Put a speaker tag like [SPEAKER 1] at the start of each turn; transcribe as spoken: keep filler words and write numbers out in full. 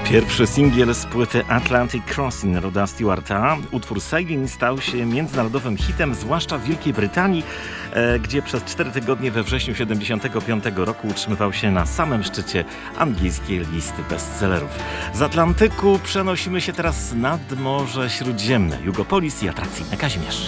[SPEAKER 1] Pierwszy singiel z płyty Atlantic Crossing Roda Stewarta, utwór Sailing, stał się międzynarodowym hitem, zwłaszcza w Wielkiej Brytanii, e, gdzie przez cztery tygodnie we wrześniu siedemdziesiątego piątego roku utrzymywał się na samym szczycie angielskiej listy bestsellerów. Z Atlantyku przenosimy się teraz nad Morze Śródziemne, Jugopolis i atrakcyjny Kazimierz.